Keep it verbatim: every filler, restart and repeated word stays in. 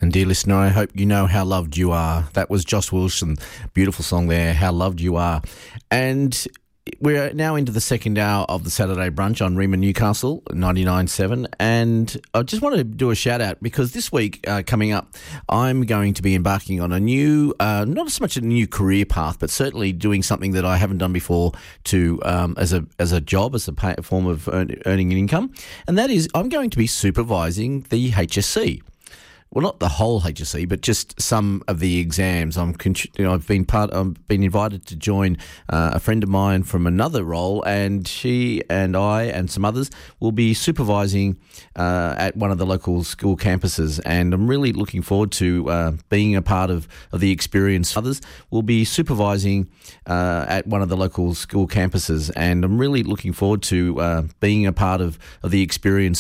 And dear listener, I hope you know how loved you are. That was Josh Wilson, beautiful song there, How Loved You Are. And we're now into the second hour of the Saturday Brunch on Rima Newcastle, ninety-nine point seven. And I just wanted to do a shout out because this week uh, coming up, I'm going to be embarking on a new, uh, not so much a new career path, but certainly doing something that I haven't done before to um, as a as a job, as a pay, form of earn, earning an income. And that is I'm going to be supervising the H S C. Well, not the whole H S C, but just some of the exams. I'm, you know, I've been part. I've been invited to join uh, a friend of mine from another role, and she and I and some others will be supervising uh, at one of the local school campuses. And I'm really looking forward to uh, being a part of, of the experience. Others will be supervising uh, at one of the local school campuses, and I'm really looking forward to uh, being a part of, of the experience.